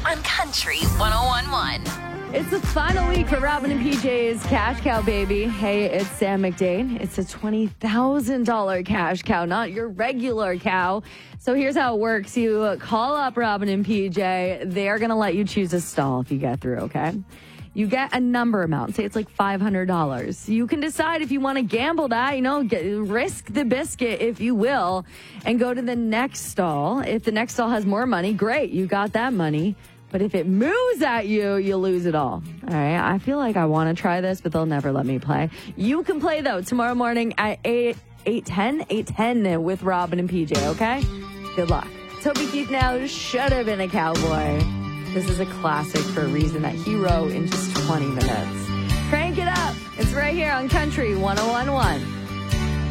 on Country 101.1. It's the final week for Robin and PJ's Cash Cow, baby. Hey, it's Sam McDade. It's a $20,000 cash cow, not your regular cow. So here's how it works. You call up Robin and PJ. They're going to let you choose a stall if you get through, okay? You get a number amount. Say it's like $500. You can decide if you want to gamble that, risk the biscuit, if you will, and go to the next stall. If the next stall has more money, great. You got that money. But if it moves at you, you lose it all. All right. I feel like I want to try this, but they'll never let me play. You can play, though, tomorrow morning at 8:10 with Robin and PJ, okay? Good luck. Toby Keith now should have been a cowboy. This is a classic for a reason that he wrote in just 20 minutes. Crank it up. It's right here on Country 101.1.